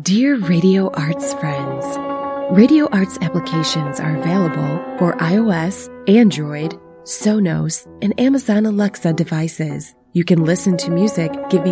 Dear Radio Arts friends, Radio Arts applications are available for iOS, Android, Sonos, and Amazon Alexa devices. You can listen to music giving